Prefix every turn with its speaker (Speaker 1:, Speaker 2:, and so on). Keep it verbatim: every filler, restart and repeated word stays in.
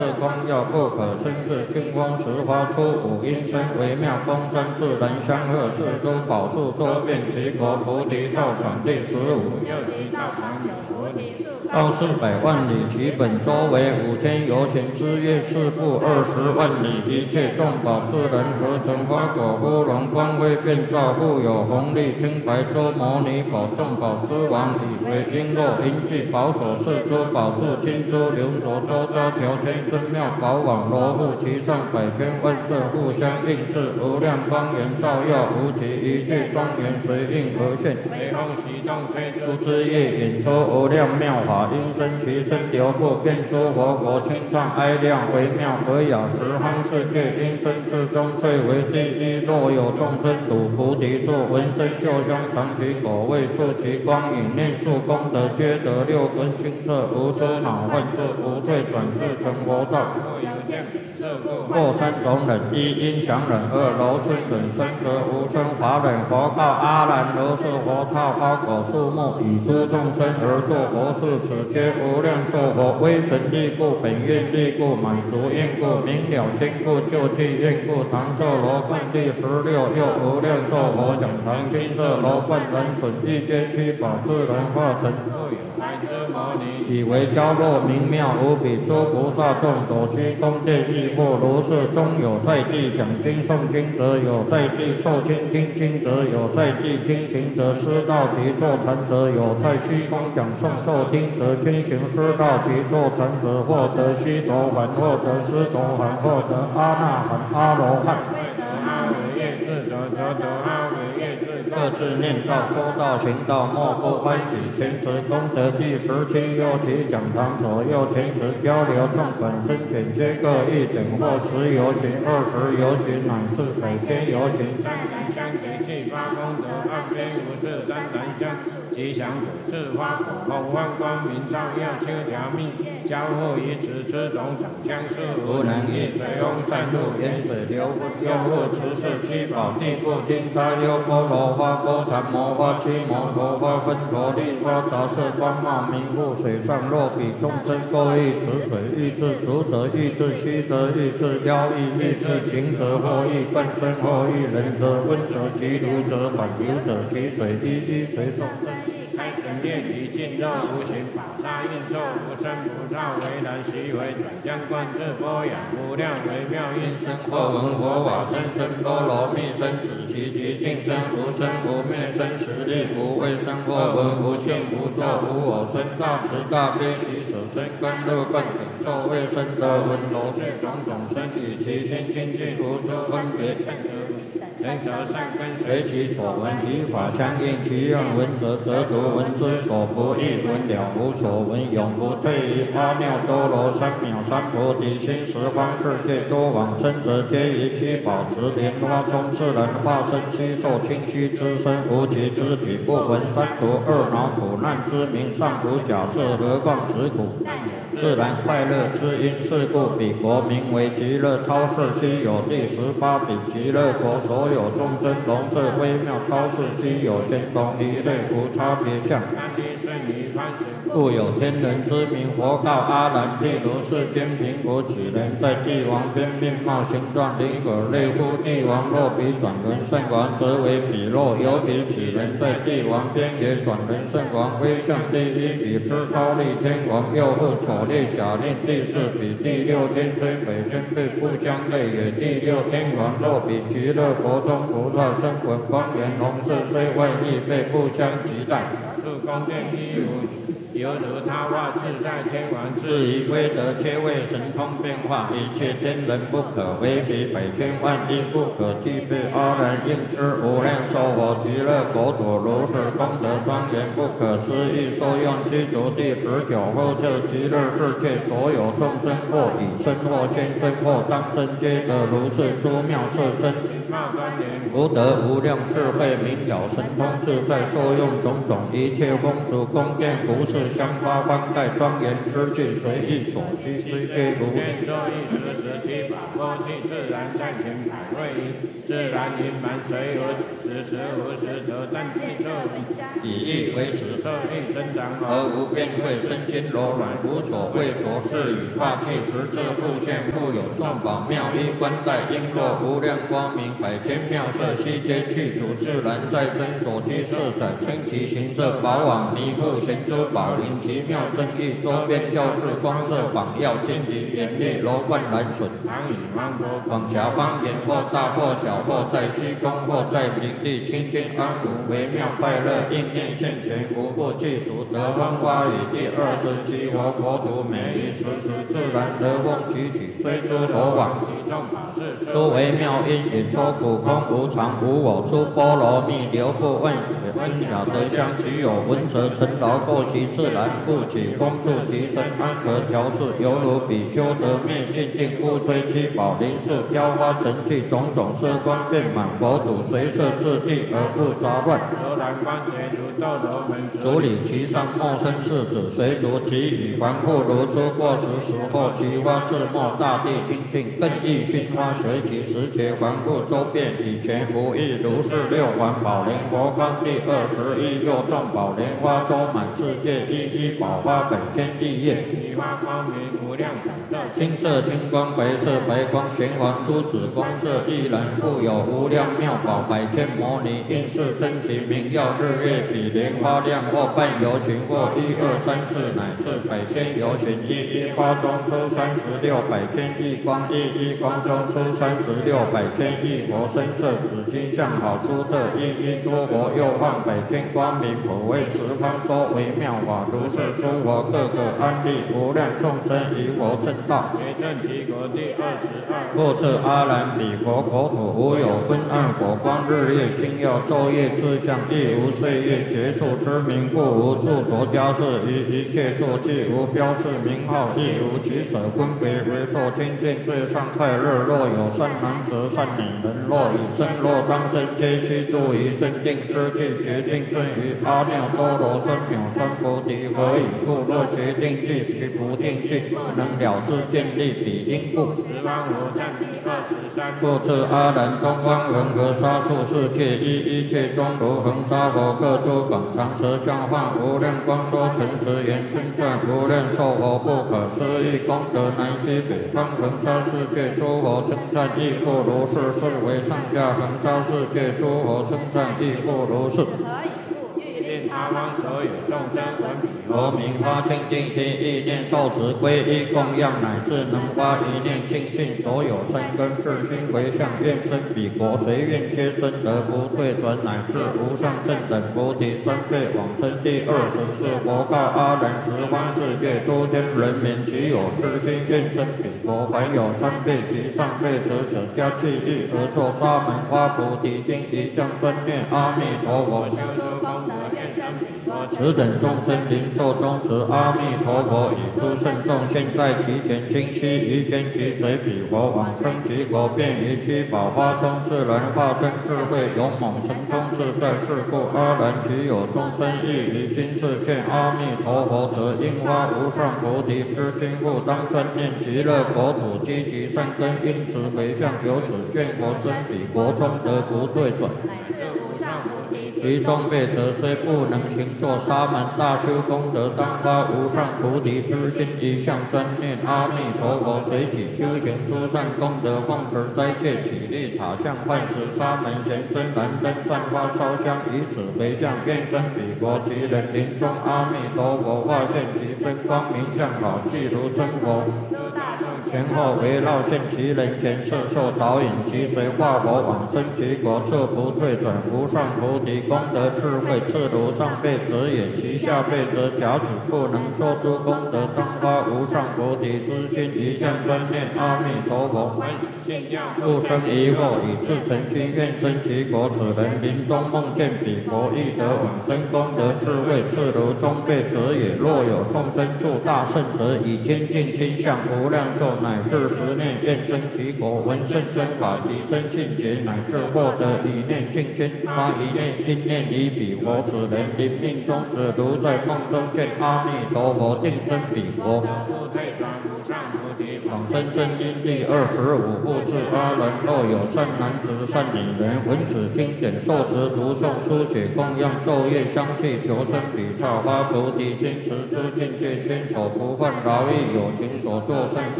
Speaker 1: 是光耀不可生是清风时发出五音声微妙公声自然相和四周宝树周遍齐国菩提道场第十五。
Speaker 2: 又其道场有菩提树，
Speaker 1: 道四百万里，其本周为五千由旬之月四部二十万里，一切众宝自然合成花果乌龙光辉遍照，富有红利清白周摩尼宝众宝之王，以为璎珞银器宝所饰珠宝柱金珠流着周遭条件真妙宝网罗布其上百千万色互相映饰，无量光源照耀无极，一切庄严随应而现，
Speaker 2: 微风习动吹
Speaker 1: 诸
Speaker 2: 出
Speaker 1: 之业引出无量妙法，音声其声流布，遍诸佛国清唱哀亮微妙和雅，十方世界音声之中最为第一。若有众生睹菩提树，闻声嗅香尝其果味，触其光影，念数功德，皆得六根清澈，无出恼患处，不退转世成佛道。
Speaker 2: 若有见彼色故，
Speaker 1: 过三种忍：一音响忍，二柔顺忍，三则无生法忍。佛告阿难：如是佛刹花果树木，以诸众生而作佛事，此皆无量寿佛威神力故，本愿力故，满足愿故，明了经故，救济愿故。唐寿罗冠第十六，又无量寿佛讲堂金色罗冠人损一间七宝自然化成。
Speaker 2: 复有白之摩尼，
Speaker 1: 以为娇弱明妙无比，诸菩萨众所居宫殿亦复如是。中有在地讲经诵经者，有在地受经听经者，有在地听行者，师道及坐禅者，有在虚空讲诵受听者，听行师道及坐禅者，获得须陀洹，获得斯陀洹，获得阿那含、阿罗汉。
Speaker 2: 未得阿惟越智者，则得阿惟越智
Speaker 1: 各自念道、说道、行道，莫不欢喜。前持功德第十七，右其讲堂左右前持交流众本身简皆各一点，或十由行、二十由行，乃至百千由行。
Speaker 2: 湛然相结气发功德，岸边无事湛然相吉祥果是花果，红万光明照耀秋条密，交互于此之种长相似，无能易水翁散入，
Speaker 1: 沿水流分，又复持是七宝地故金沙优波罗花、波檀摩花、七摩陀花、分陀利花，杂色光茂明覆水上。若比众生各欲此水，欲至足者，欲至虚则，欲至腰意，欲至颈者，或欲半身，或欲人者，温者，其如者，反流者，其水一一随众生。
Speaker 2: 开神业体尽肉无形，宝沙应作无生不造，为然习为转相观自波雅，无量微妙音声，或闻佛法声声波罗蜜声，子其极尽声，无生无灭生，实力无畏生，或闻无性无作无我生，大慈大悲喜舍身观乐观等受未生得闻罗是种种生，以其心清净无诸分别圣之人则善根随其所闻，以法相应，其愿闻者则读，闻之所不异，闻了无所闻，永不退于阿耨多罗三藐三菩提心。十方世界诸往生者，皆于七宝池莲花中自然化身，悉受清虚之身，无极之体，不闻三毒二恼苦难之名，尚无假设，何况实苦？自然快乐之因，是故彼国名为极乐超世，悉有第十八比极乐国，所有众生容色微妙超世，悉有天同一类，无差别相。故有天人之名。佛告阿难：譬如世间贫苦几人，在帝王边，面貌形状灵可类乎帝王。若比转轮圣王，则为彼若有比几人，在帝王边，也转轮圣王威相第一，比之高丽天王。又复丑烈假令第四比第六天，虽北宣对不相类，也第六天王。若比极乐国中菩萨声闻光源弘誓，虽万亿倍不相及待。是宫殿一无，犹如他化自在天王，至于威德，皆为神通变化，一切天人不可为比，百千万亿不可计备。阿难应知无量寿佛极乐国土，如是功德庄严不可思议。所用具足第十九后设极乐世界，所有众生或以身或现身或当身，皆得如是诸妙色身。 貌端严，
Speaker 1: 福德无量智慧明了神通自在，受用种种一切风俗宫殿服饰香花幡盖庄严之具，随意所需虽皆如。
Speaker 2: 愿作一时时期法波气自然暂行百位一，自然盈满随有此时无时则但具色
Speaker 1: 以意为实，
Speaker 2: 色力增长
Speaker 1: 而无变慧，身心柔软，无所畏着，是以化气实质复现，复有众宝妙衣冠带璎珞无量光明，百千妙色悉皆具足，自然在身所居四载，称其形色宝网弥覆贤珠宝林，奇妙正义，周边教室光色榜耀，荆棘严厉，楼观蓝笋，
Speaker 2: 常以芒果
Speaker 1: 广狭方言，或大或小，或在虚空，或在平地，清净安稳，微妙快乐，应念现前，无不具足。得风花雨第二十七佛国土，每一时时自然得风起起，追诸罗网，
Speaker 2: 其众宝事
Speaker 1: 诸为妙音，演说苦空无常无我，出波罗蜜，流布问解，温雅得香，其有闻者尘劳过其自然，不起风速其身，安和调适，犹如比丘得灭尽定，不吹七宝林树，飘花成气，种种色光遍满国土，随色自地而不杂乱。
Speaker 2: 罗兰观前如斗罗门，
Speaker 1: 主理其上莫生世子，随逐其羽，凡复如出过时时后，其花自没，大地清净，更益熏花随其时节，环复周遍，以前无异，如是六环宝莲佛光第二十一，又众宝莲花周满世界，一一宝花百千亿叶，
Speaker 2: 其花光明无量彩色，
Speaker 1: 青色青光，白色白光，玄黄珠子光色亦然，复有无量妙宝，百千摩尼应是真奇明耀，日月比莲花亮，或半游巡，或一二三四乃至百千游巡，一一花中出三十六百千亿光，一一光中出三十六百千亿佛，身色紫金相好出特，一一诸佛又放百千光明，普为十方说为妙法，如是诸佛个个安立，无量众生以佛正道，
Speaker 2: 随正其国第二十二，
Speaker 1: 复次阿兰彼佛国土，无有昏暗火光，日月星耀，昼夜之相，亦无岁月结束之名，故无著着家事，于一切处既无标示名号，亦无其舍分别，为受清净最上快乐。若有善男子、善女人，若以身若当身，皆须住于正定之地，决定顺于阿耨多罗三藐三菩提。何以故？若决定具其不定具，不能了知见立彼因故。
Speaker 2: 十方无占第二十三，
Speaker 1: 复次阿难，东方恒河沙数世界，一一切中如恒沙佛，各诸广长舌相化，无量光说诚实言，称赞无量寿佛不可思议功德，南西北方恒沙世界诸佛称赞亦复如是，是为上下恒沙世界诸佛称赞亦复如是。
Speaker 2: 令他方所有众生闻彼
Speaker 1: 佛名发清净心，意念受持皈依供养，乃至能发一念净信，所有善根是心回向，愿生彼国，随愿皆生得不退转，乃至无上正等菩提三倍往生。第二十四佛告阿难：十方世界诸天人民，其有痴心愿生彼国，凡有三辈及上辈者，舍家弃欲而作沙门花菩提心，一向专念阿弥陀佛，
Speaker 2: 修诸功德，愿生彼国。
Speaker 1: 此等众生灵受中持阿弥陀佛，以诸圣众现在其前，今悉于间即随彼佛往生其国，便于七宝花中自然化身智慧勇猛神通自在。是故阿难，其有众生亦于今世见阿弥陀佛者，应发无上菩提之心，故当专念极乐国土，积极善根，因此回向，由此愿佛生彼国中得不退转。其中辈者虽不能行作沙门大修功德，当发无上菩提之心，一向专念阿弥陀佛，随己修行诸善功德，奉持斋戒，起立塔像，唤使沙门贤真燃灯，散花烧香，以此回向，愿生彼国。其人临终，阿弥陀佛化现其身，光明相好，即如真佛。前后围绕现其人前，摄受导引，其随化佛往生其国，这不退转无上菩提功德智慧，次如上辈者也。其下辈者，假使不能做诸功德，当发无上菩提之心，一向专念阿弥陀佛，不生疑惑，以至诚心愿生其国。此人临终梦见彼国，亦得往生功德智慧，次如中辈者也。若有众生助大圣者，以清净心向无量寿乃至十念，愿生其果，闻甚深法，即生信解，乃至获得一念净心。发一念心念以彼佛，此人临命终止，如在梦中见阿弥陀佛，定生彼佛。往生真因第二十五部至阿人，若有善男子、善女人，闻此经典，受持读诵、书写、供养、昼夜相继，求生彼刹，发菩提心，持诸境界，坚守不犯劳役，有情所作，甚